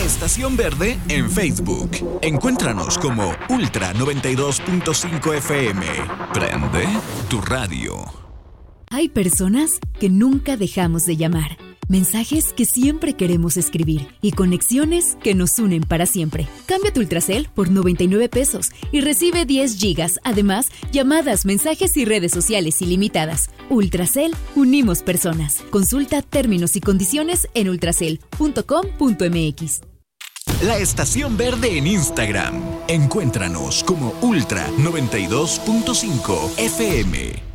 Estación Verde en Facebook. Encuéntranos como Ultra 92.5 FM. Prende tu radio. Hay personas que nunca dejamos de llamar. Mensajes que siempre queremos escribir y conexiones que nos unen para siempre. Cambia tu Ultracel por 99 pesos y recibe 10 gigas. Además, llamadas, mensajes y redes sociales ilimitadas. Ultracel, unimos personas. Consulta términos y condiciones en ultracel.com.mx. La Estación Verde en Instagram. Encuéntranos como Ultra 92.5 FM.